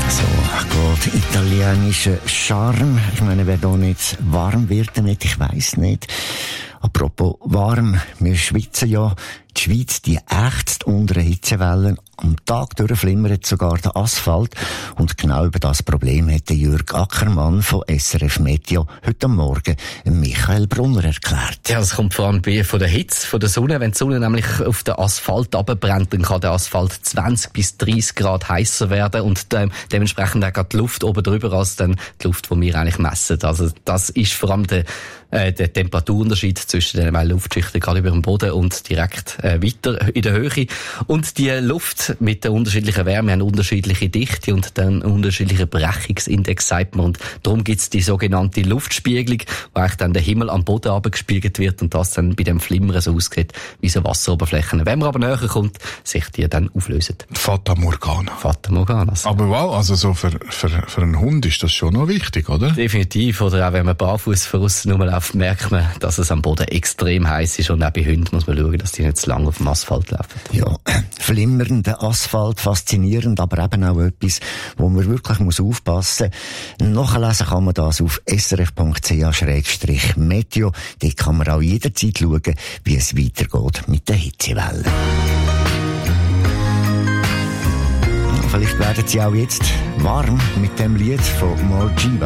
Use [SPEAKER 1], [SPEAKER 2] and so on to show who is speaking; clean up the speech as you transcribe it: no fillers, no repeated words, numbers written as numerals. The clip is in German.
[SPEAKER 1] So geht italienischer Charme. Ich meine, wer da nicht warm wird damit, ich weiss nicht. Apropos warm, wir schwitzen ja. Die Schweiz, die ächzt unter den Hitzewellen. Am Tag durchflimmert sogar der Asphalt. Und genau über das Problem hat Jürg Ackermann von SRF Meteo heute Morgen Michael Brunner erklärt.
[SPEAKER 2] Ja, das kommt vor allem von der Hitze, von der Sonne. Wenn die Sonne nämlich auf den Asphalt runterbrennt, dann kann der Asphalt 20 bis 30 Grad heißer werden und dementsprechend auch die Luft oben drüber als dann die Luft, die wir eigentlich messen. Also das ist vor allem der Temperaturunterschied zwischen den beiden Luftschichten, gerade über dem Boden und direkt weiter in der Höhe. Und die Luft mit der unterschiedlichen Wärme haben unterschiedliche Dichte und dann unterschiedlichen Brechungsindex, sagt man. Und darum gibt es die sogenannte Luftspiegelung, wo eigentlich dann der Himmel am Boden runtergespiegelt wird und das dann bei dem Flimmern so aussieht wie so Wasseroberflächen. Wenn man aber näher kommt, sich die dann auflösen.
[SPEAKER 3] Fata Morgana.
[SPEAKER 2] Fata Morgana.
[SPEAKER 3] Aber wow, also so für einen Hund ist das schon noch wichtig, oder?
[SPEAKER 2] Definitiv. Oder auch wenn man barfuß von aussen rumläuft, merkt man, dass es am Boden extrem heiß ist und auch bei Hunden muss man schauen, dass die nicht zu lange auf dem Asphalt laufen.
[SPEAKER 1] Ja, flimmernder Asphalt, faszinierend, aber eben auch etwas, wo man wirklich aufpassen muss. Nachlesen kann man das auf srf.ch/meteo. Dort kann man auch jederzeit schauen, wie es weitergeht mit den Hitzewellen. Vielleicht werden sie auch jetzt warm mit dem Lied von Morgiva.